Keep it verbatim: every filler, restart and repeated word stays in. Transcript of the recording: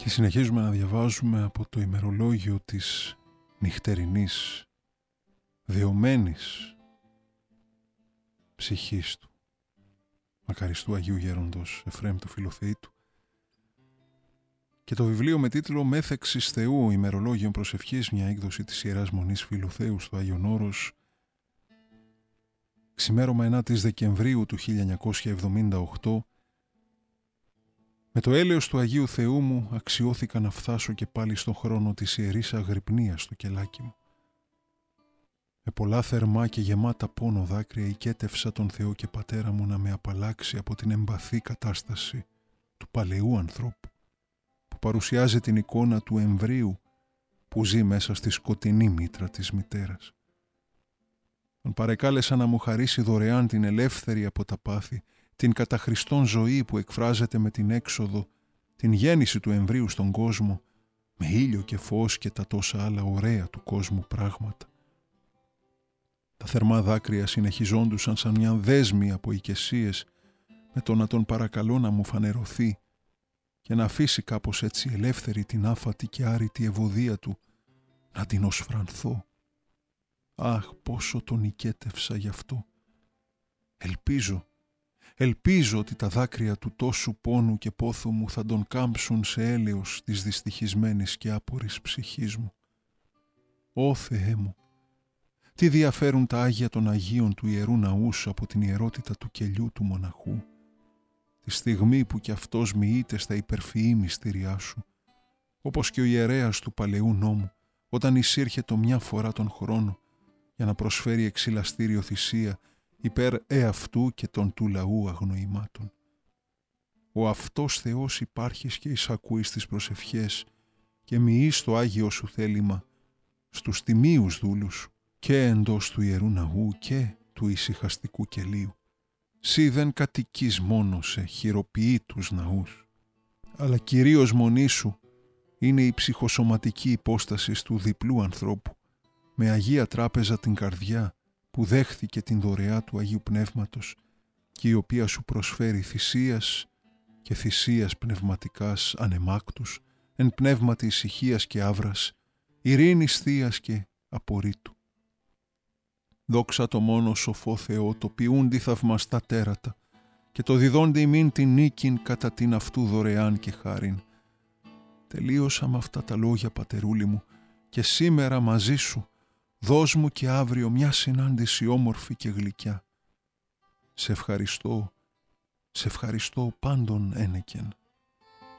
Και συνεχίζουμε να διαβάζουμε από το ημερολόγιο της νυχτερινής, δεωμένης ψυχής του, μακαριστού Αγίου Γέροντος Εφραίμ του Φιλοθεήτου, και το βιβλίο με τίτλο «Μέθεξης Θεού, ημερολόγιον προσευχής», μια έκδοση της Ιεράς Μονής Φιλοθέου στο Άγιον Όρος, ξημέρωμα ενάτης Δεκεμβρίου του χίλια εννιακόσια εβδομήντα οκτώ. Με το έλεος του Αγίου Θεού μου αξιώθηκα να φθάσω και πάλι στον χρόνο της ιερής αγρυπνίας στο κελάκι μου. Με πολλά θερμά και γεμάτα πόνο δάκρυα οικέτευσα τον Θεό και Πατέρα μου να με απαλλάξει από την εμπαθή κατάσταση του παλαιού ανθρώπου, που παρουσιάζει την εικόνα του εμβρίου που ζει μέσα στη σκοτεινή μήτρα της μητέρας. Τον παρεκάλεσα να μου χαρίσει δωρεάν την ελεύθερη από τα πάθη, την κατά Χριστόν ζωή που εκφράζεται με την έξοδο, την γέννηση του εμβρίου στον κόσμο, με ήλιο και φως και τα τόσα άλλα ωραία του κόσμου πράγματα. Τα θερμά δάκρυα συνεχιζόντουσαν σαν μια δέσμη από οικεσίες, με το να τον παρακαλώ να μου φανερωθεί και να αφήσει κάπως έτσι ελεύθερη την άφατη και άρρητη ευωδία του, να την οσφρανθώ. Αχ, πόσο τον οικέτευσα γι' αυτό. Ελπίζω, ελπίζω ότι τα δάκρυα του τόσου πόνου και πόθου μου θα τον κάμψουν σε έλεος της δυστυχισμένης και άπορης ψυχής μου. Ω Θεέ μου, τι διαφέρουν τα Άγια των Αγίων του Ιερού Ναού σου από την ιερότητα του κελιού του μοναχού, τη στιγμή που κι αυτός μοιείται στα υπερφυή μυστήριά σου, όπως και ο ιερέας του Παλαιού Νόμου, όταν εισήρχε το μια φορά τον χρόνο για να προσφέρει εξυλαστήριο θυσία υπέρ εαυτού και των του λαού αγνοημάτων. Ο αυτός Θεός υπάρχεις και εισακούεις τις προσευχές και μοιείς το Άγιο σου θέλημα στους τιμίους δούλους σου και εντός του Ιερού Ναού και του ησυχαστικού κελίου. Συ δεν κατοικείς μόνο σε χειροποιήτους ναούς, αλλά κυρίως μονή σου είναι η ψυχοσωματική υπόσταση του διπλού ανθρώπου, με Αγία Τράπεζα την καρδιά που δέχθηκε την δωρεά του Αγίου Πνεύματος και η οποία σου προσφέρει θυσίας και θυσίας πνευματικάς ανεμάκτους, εν πνεύματι ησυχίας και άβρας, ειρήνης θείας και απορρίτου. Δόξα το μόνο σοφό Θεό, το ποιούντι θαυμαστά τέρατα και το διδόντι ημίν την νίκην κατά την αυτού δωρεάν και χάριν. Τελείωσα με αυτά τα λόγια, πατερούλη μου, και σήμερα μαζί σου δώσ' μου και αύριο μια συνάντηση όμορφη και γλυκιά. Σε ευχαριστώ, σε ευχαριστώ πάντων ένεκεν.